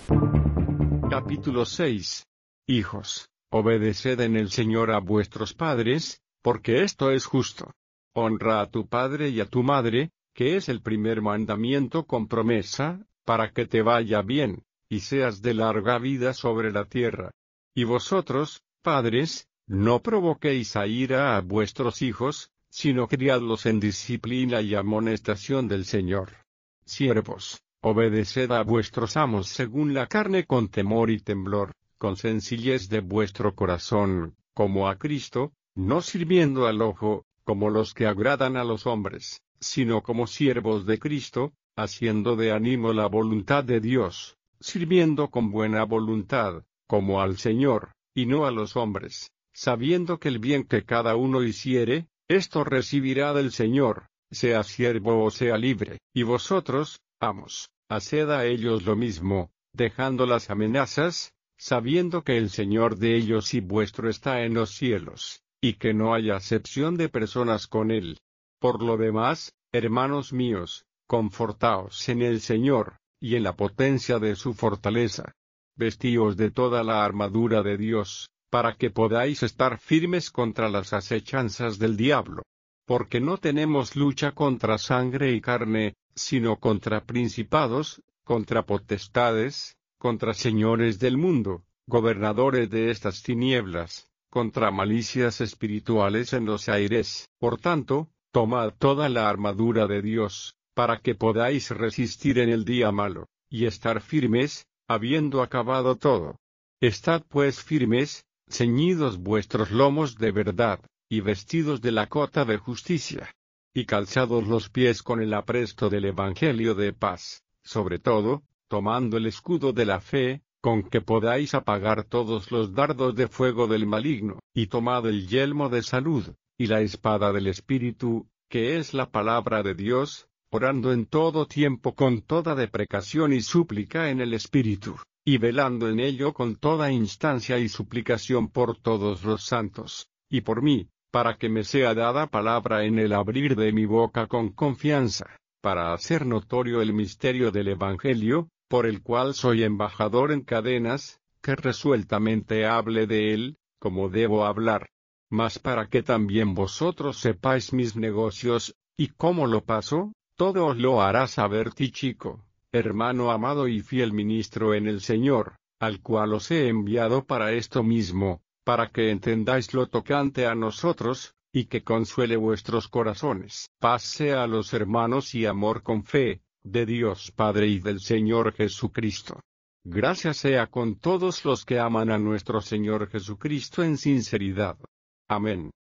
Capítulo 6. Hijos, obedeced en el Señor a vuestros padres, porque esto es justo. Honra a tu padre y a tu madre, que es el primer mandamiento con promesa, para que te vaya bien, y seas de larga vida sobre la tierra. Y vosotros, padres, no provoquéis a ira a vuestros hijos, sino criadlos en disciplina y amonestación del Señor. Siervos, obedeced a vuestros amos según la carne con temor y temblor, con sencillez de vuestro corazón, como a Cristo, no sirviendo al ojo, como los que agradan a los hombres, sino como siervos de Cristo, haciendo de ánimo la voluntad de Dios, sirviendo con buena voluntad, como al Señor, y no a los hombres, sabiendo que el bien que cada uno hiciere, esto recibirá del Señor, sea siervo o sea libre. Y vosotros, amos, haced a ellos lo mismo, dejando las amenazas, sabiendo que el Señor de ellos y vuestro está en los cielos, y que no hay acepción de personas con él. Por lo demás, hermanos míos, confortaos en el Señor, y en la potencia de su fortaleza. Vestíos de toda la armadura de Dios, para que podáis estar firmes contra las acechanzas del diablo. Porque no tenemos lucha contra sangre y carne, sino contra principados, contra potestades, contra señores del mundo, gobernadores de estas tinieblas, contra malicias espirituales en los aires. Por tanto, tomad toda la armadura de Dios, para que podáis resistir en el día malo, y estar firmes, habiendo acabado todo. Estad pues firmes, ceñidos vuestros lomos de verdad, y vestidos de la cota de justicia, y calzados los pies con el apresto del Evangelio de paz, sobre todo, tomando el escudo de la fe, con que podáis apagar todos los dardos de fuego del maligno, y tomad el yelmo de salud, y la espada del Espíritu, que es la palabra de Dios, orando en todo tiempo con toda deprecación y súplica en el Espíritu, y velando en ello con toda instancia y suplicación por todos los santos, y por mí, para que me sea dada palabra en el abrir de mi boca con confianza, para hacer notorio el misterio del Evangelio, por el cual soy embajador en cadenas, que resueltamente hable de él, como debo hablar. Mas para que también vosotros sepáis mis negocios, y cómo lo paso, todo os lo hará saber Tíchico, hermano amado y fiel ministro en el Señor, al cual os he enviado para esto mismo, para que entendáis lo tocante a nosotros, y que consuele vuestros corazones. Paz sea a los hermanos y amor con fe, de Dios Padre y del Señor Jesucristo. Gracias sea con todos los que aman a nuestro Señor Jesucristo en sinceridad. Amén.